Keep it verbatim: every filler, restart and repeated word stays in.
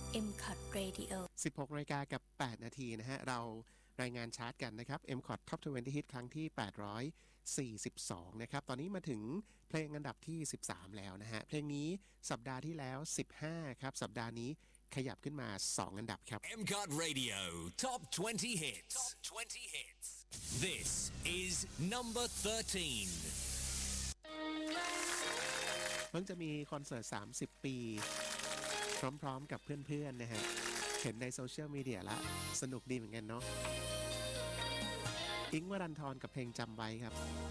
เอ็ม ซี โอ ที Radio สิบหกนาฬิกากับแปดนาทีนะฮะเรารายงานชาร์ตกันนะครับ เอ็ม ซี โอ ที Top ยี่สิบ Hit ครั้งที่แปดร้อยสี่สิบสองนะครับตอนนี้มาถึงเพลงอันดับที่สิบสามแล้วนะฮะเพลงนี้สัปดาห์ที่แล้วสิบห้าครับสัปดาห์นี้ขยับขึ้นมาสองอันดับครับเอ็ม ซี โอ ที Radio Top twenty Hits Top twenty Hits This is number thirteen เพิ่งจะมีคอนเสิร์ตสามสิบปีพร้อมๆกับเพื่อนๆนะฮะเห็นในโซเชียลมีเดียละสนุกดีเหมือนกันเนาะอิงค์วรันธรกับเพลงจำไว้ครับ